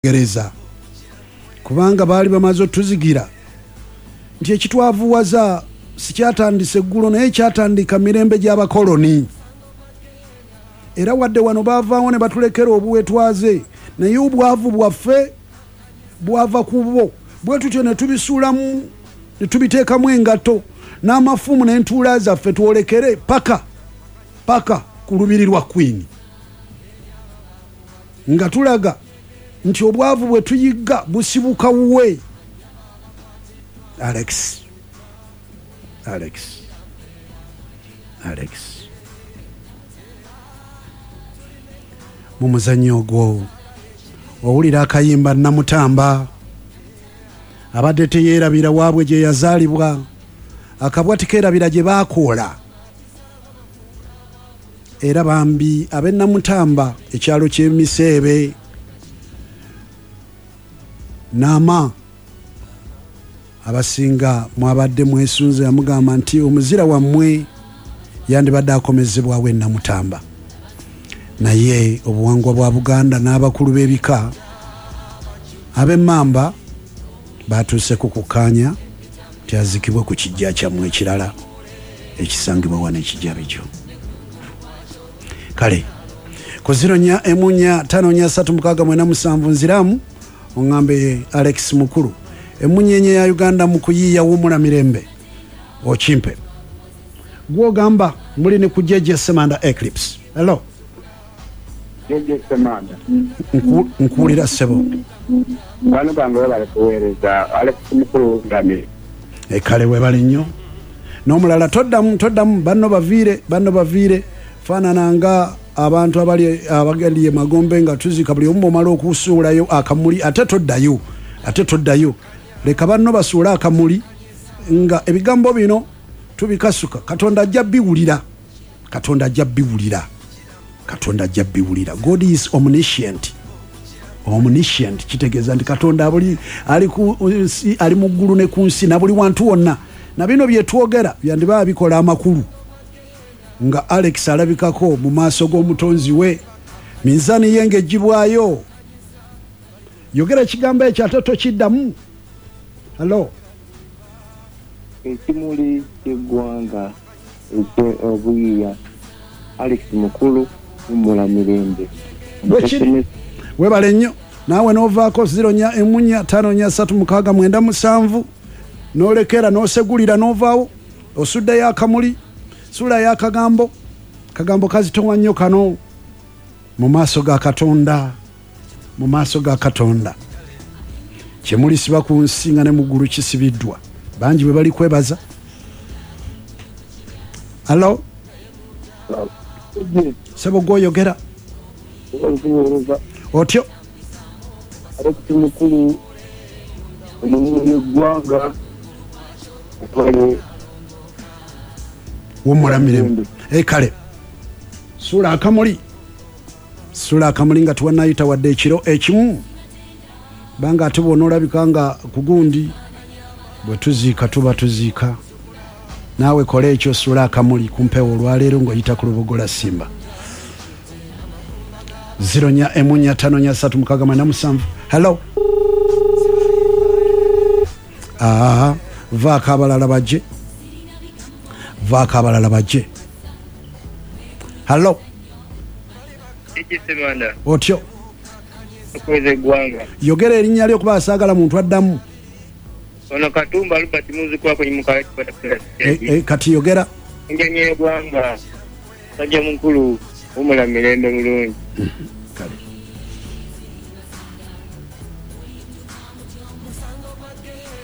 gereza kubanga bali bamaze tuzigira nti ekitwavuwaza sikyatandise ggulo naye kyatandika mirembe gy'abakoloni era wadde wano baavaawo ne batulekera obuwetwaze naye obwavu bwaffe bwava ku bo bwe tutyo ne tubisuulamu ne tubiteekamu engato n'amafumu n'entuula zaffe twolekere paka ku lubiri lwa Queen nga tulaga nti obwavu bwe tuyigga busibuka wuwe. Alex mu muzannyo ogwo owulira akayimba Namutamba abadde teyeerabira waabwe gye yazaalibwa akabwa tikeerabira gye baakoola era bambi ab'e Namutamba ekyalo ky'Emiseebe Nama abasinga mwabadde mwesunze yamugamba nti omuzira wammwe yandibadde akomezebwawo e Namutamba naye obuwangwa bwa Buganda n'abakulu b'ebika ab'Emmamba batuuse ku kukkaanya nti azikibwe ku kijja kyammwe ekirala ekisangibwa wano ekijabi kyo. Kale ku 0-4-5-3-6-7 nziramu ongambe Alex Mukulu emunyenye ya Uganda mukuyiya wumula mirembe ochimpe gwo gamba muli ne kujeje Semanda Eclipse. Hello jeje Semanda nkulira sebo bano bango bale kuwereza Alex Mukulu ngami kale webale nnyo n'omulala toddamu banno baviire faanananga abantu abagaliye Magombe nga tuzika buli omu omala okusuulayo akamuli ate toddayo leka banno basuula akamuli nga ebigambo bino tubikasuka Katonda ajja biwulira. God is omniscient kitegeeza nti Katonda ali mu ggulu ne ku nsi na buli wantu wonna na bino byetwogera byandibaa bikola amakulu nga Alex alabikako mu maaso g'omutonzi we minzaani ye ng'eggyibwayo yogera ekigambo ekyo ate tokiddamu. Hello ekimuli ky'eggwanga obuyiya Alex Mukulu umula mirembe webale nnyo naawe n'ovaako 0-4-5-3-6-7 n'olekera n'osegulira n'ovaawo osuddeyo akamuli sula ya kagambo kazitowa nnyo kano mu maaso ga Katonda kyemuli siba ku nsi nga ne mu ggulu kisibiddwa bangi bwe bali kwebaza. Hello sebo gwoyogera otyo Alex Mukulu gwanga wumula mirembe kale sula akamuli nga tuwanayita wadde ekiro ekimu banga ate bona olabika nga kugundi bwe tuziika tuba tuziika naawe kola ekyo sula akamuli kumpewo olwaleero ng'oyita ku Lubogola Simba 0-4-5-3-6-7. Hello vaako abalala bajje. Hello otyo yogera erinnya lyo kuba asaagala muntu addamu ono Katumba Albert muzikwako nyimukala kati yogera enjanye gwanga sajja mukulu umula mirembe mulungi kale